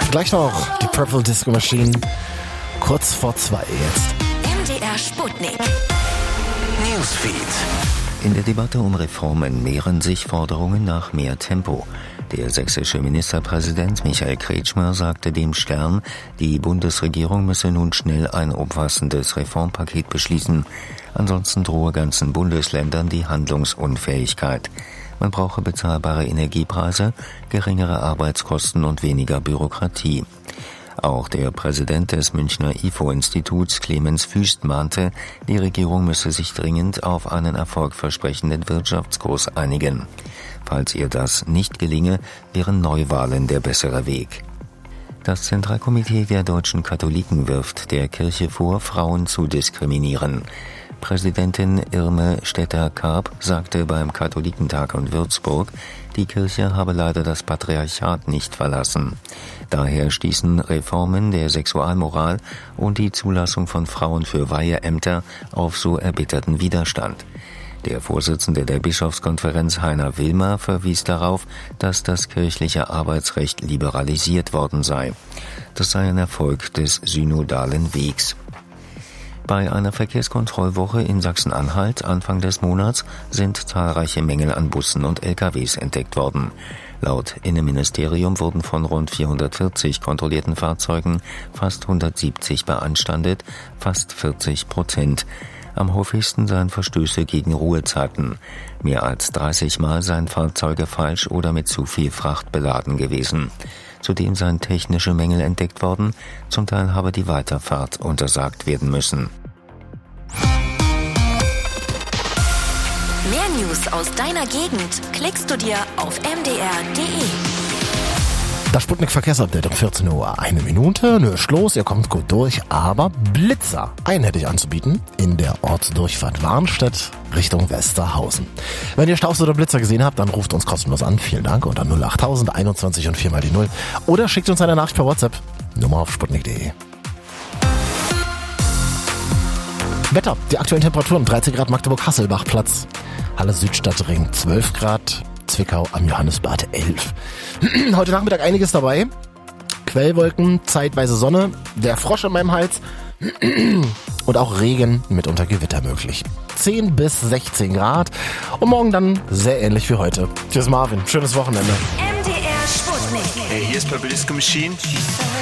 Gleich noch die Purple Disco Machine. Kurz vor 2 jetzt. MDR Sputnik. Newsfeed. In der Debatte um Reformen mehren sich Forderungen nach mehr Tempo. Der sächsische Ministerpräsident Michael Kretschmer sagte dem Stern, die Bundesregierung müsse nun schnell ein umfassendes Reformpaket beschließen. Ansonsten drohe ganzen Bundesländern die Handlungsunfähigkeit. Man brauche bezahlbare Energiepreise, geringere Arbeitskosten und weniger Bürokratie. Auch der Präsident des Münchner IFO-Instituts, Clemens Füst, mahnte, die Regierung müsse sich dringend auf einen erfolgversprechenden Wirtschaftskurs einigen. Falls ihr das nicht gelinge, wären Neuwahlen der bessere Weg. Das Zentralkomitee der deutschen Katholiken wirft der Kirche vor, Frauen zu diskriminieren. Präsidentin Irme Stetter-Karp sagte beim Katholikentag in Würzburg, die Kirche habe leider das Patriarchat nicht verlassen. Daher stießen Reformen der Sexualmoral und die Zulassung von Frauen für Weiheämter auf so erbitterten Widerstand. Der Vorsitzende der Bischofskonferenz Heiner Wilmer verwies darauf, dass das kirchliche Arbeitsrecht liberalisiert worden sei. Das sei ein Erfolg des synodalen Wegs. Bei einer Verkehrskontrollwoche in Sachsen-Anhalt Anfang des Monats sind zahlreiche Mängel an Bussen und LKWs entdeckt worden. Laut Innenministerium wurden von rund 440 kontrollierten Fahrzeugen fast 170 beanstandet, fast 40%. Am häufigsten seien Verstöße gegen Ruhezeiten. Mehr als 30 Mal seien Fahrzeuge falsch oder mit zu viel Fracht beladen gewesen. Zudem seien technische Mängel entdeckt worden, zum Teil habe die Weiterfahrt untersagt werden müssen. Mehr News aus deiner Gegend klickst du dir auf mdr.de. Das Sputnik-Verkehrsupdate um 14 Uhr. 1 Minute, nö, Schluss, ihr kommt gut durch, aber Blitzer. Einen hätte ich anzubieten in der Ortsdurchfahrt Warnstedt Richtung Westerhausen. Wenn ihr Staus oder Blitzer gesehen habt, dann ruft uns kostenlos an. Vielen Dank unter 08000 21 und 4 mal die 0. Oder schickt uns eine Nachricht per WhatsApp. Nummer auf sputnik.de. Wetter, die aktuellen Temperaturen 13 Grad Magdeburg-Hasselbachplatz. Halle Südstadtring 12 Grad. Zwickau am Johannesbad 11. Heute Nachmittag einiges dabei. Quellwolken, zeitweise Sonne, der Frosch in meinem Hals und auch Regen, mitunter Gewitter möglich. 10 bis 16 Grad und morgen dann sehr ähnlich wie heute. Tschüss Marvin, schönes Wochenende. MDR Sputnik. Hey, hier ist Purple Disco Machine.